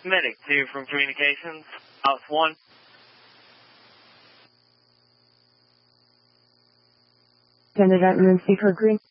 Medic 2 from Communications. House 1. Candidate room speaker green.